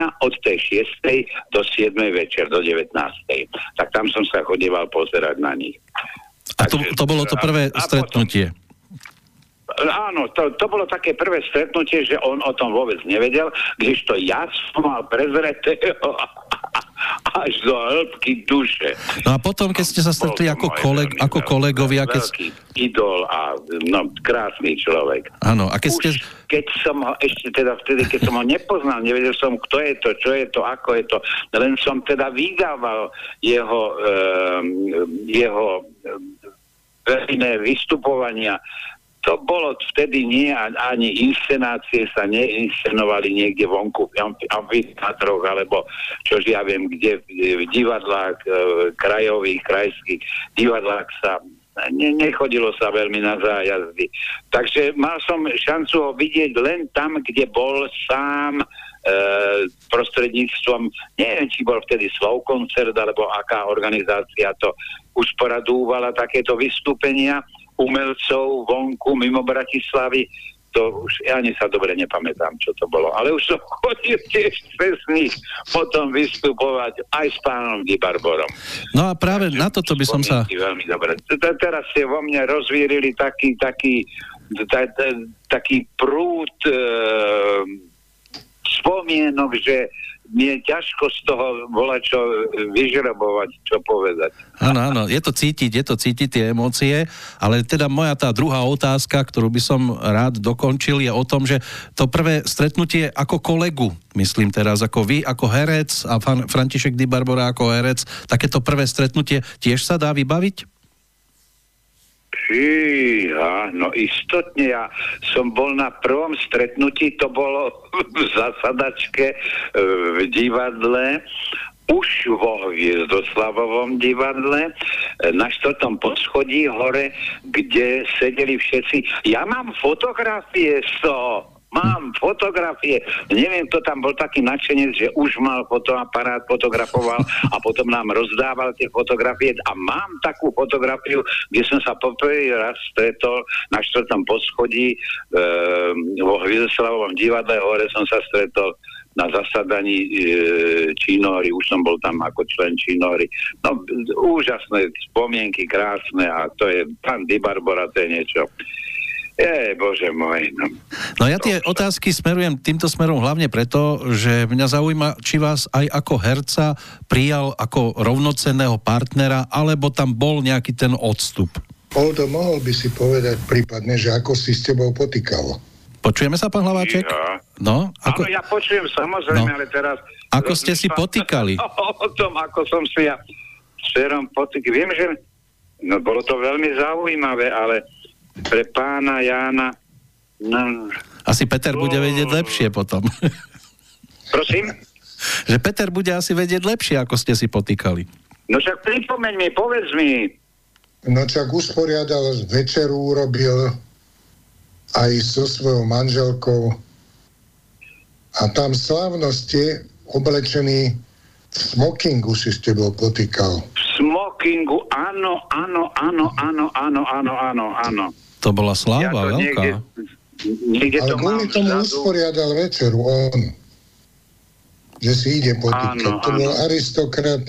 od tej 6. do 7. večer, do 19. Tak tam som sa chodieval pozerať na nich. A to bolo to prvé stretnutie? Áno, to bolo také prvé stretnutie, že on o tom vôbec nevedel, kdežto ja som mal prezretého až do hĺbky duše. No a potom, keď ste sa stretli ako kolegovia... Veľký idol a krásny človek. Áno, a keď som ho ešte teda vtedy, keď som ho nepoznal, nevedel som, kto je to, čo je to, ako je to, len som teda vydával jeho verejné vystupovania. To bolo vtedy nie, ani inscenácie sa neinscenovali niekde vonku v amfiteátroch, alebo čož ja viem, kde v divadlách, krajových, krajských divadlách sa nechodilo sa veľmi na zájazdy. Takže mal som šancu ho vidieť len tam, kde bol sám prostredníctvom, neviem, či bol vtedy Slovkoncert, alebo aká organizácia to usporadúvala takéto vystúpenia umelcov vonku mimo Bratislavy, to už ja ani sa dobre nepamätám, čo to bolo. Ale už som chodil tiež cez nich potom vystupovať aj s pánom Di Barborom. No a práve na toto by som sa... Veľmi dobre. Teraz ste vo mne rozvírili taký prúd spomienok, že mi je ťažko z toho volačo vyžrebovať, čo povedať. Áno, je to cítiť tie emócie, ale teda moja tá druhá otázka, ktorú by som rád dokončil, je o tom, že to prvé stretnutie ako kolegu, myslím teraz ako vy, ako herec a František Di Barbora ako herec, takéto prvé stretnutie tiež sa dá vybaviť? No istotne, ja som bol na prvom stretnutí, to bolo v zasadačke v divadle, už vo Hviezdoslavovom divadle, na 4. poschodí hore, kde sedeli všetci. Ja mám fotografie z toho. Mám fotografie. Neviem, kto tam bol taký nadšenec, že už mal fotoaparát, fotografoval a potom nám rozdával tie fotografie. A mám takú fotografiu, kde som sa poprvý raz stretol na 4. poschodí vo Hviezdoslavovom divadle. Hore som sa stretol na zasadaní Čínohry. Už som bol tam ako člen Čínohry. No, úžasné spomienky, krásne, a to je pán Di Barbora, to je niečo. Bože môj. No ja tie otázky smerujem týmto smerom hlavne preto, že mňa zaujíma, či vás aj ako herca prijal ako rovnocenného partnera, alebo tam bol nejaký ten odstup. Oldo, mohol by si povedať prípadne, že ako si s tebou potýkal? Počujeme sa, pán Hlaváček? Ja. No, ako... Áno, ja počujem samozrejme, ale teraz... Ako ste si potýkali? O tom, ako som si ja s Ferom potýkal. Viem, že bolo to veľmi zaujímavé, ale pre pána Jána... Asi Peter bude vedieť lepšie potom. Prosím? Že Peter bude asi vedieť lepšie, ako ste si potýkali. No však pripomeň mi, povedz mi. No však usporiadal večeru, urobil aj so svojou manželkou a tam slávnosti oblečený v smokingu si s tebou potýkal. V smokingu, áno. To bola sláva veľká. Ale kvôli tomu usporiadal večeru on, že si ide potýkať. To bol aristokrat.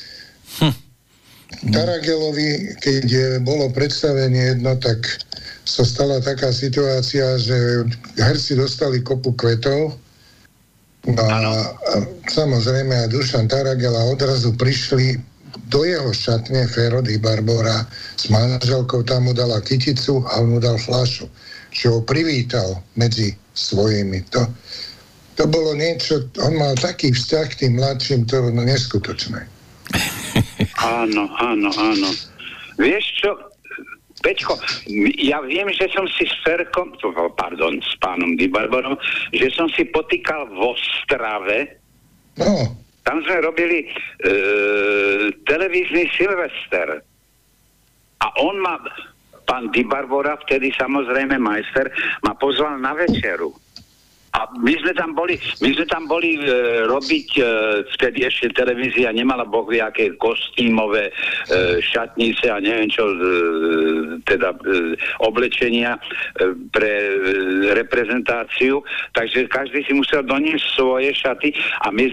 Taragelovi, keď bolo predstavenie jedno, tak sa stala taká situácia, že herci dostali kopu kvetov. No a samozrejme aj Dušan Taragel a odrazu prišli do jeho šatne Fero Di Barbora s manželkou, tam mu dala kyticu a on mu dal fľašu, čo ho privítal medzi svojimi. To bolo niečo, on mal taký vzťah k tým mladším, to bolo neskutočné. Áno. Vieš čo, Peťko, ja viem, že som si s pánom Di Barborom, že som si potýkal v Ostrave. No. Tam sme robili televízny Silvester. A on pán Di Barbora, vtedy samozrejme majster, ma pozval na večeru. A my sme tam boli robiť, vtedy ešte televízia nemala bohvie aké kostýmové šatnice a neviem čo, teda oblečenia pre reprezentáciu, takže každý si musel doniesť svoje šaty a my